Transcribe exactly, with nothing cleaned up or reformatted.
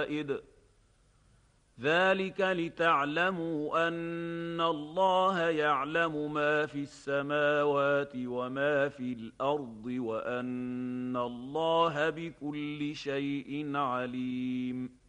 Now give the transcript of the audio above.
شدائد ذلك لتعلموا أن الله يعلم ما في السماوات وما في الأرض وأن الله بكل شيء عليم